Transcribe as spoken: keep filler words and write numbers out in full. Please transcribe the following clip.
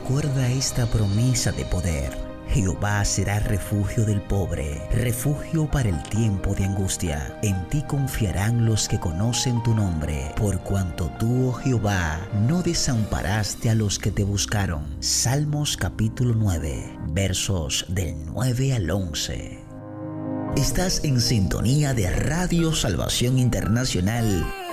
Recuerda esta promesa de poder. Jehová será refugio del pobre, refugio para el tiempo de angustia. En ti confiarán los que conocen tu nombre, por cuanto tú, oh Jehová, no desamparaste a los que te buscaron. Salmos capítulo nueve, versos del nueve al once. Estás en sintonía de Radio Salvación Internacional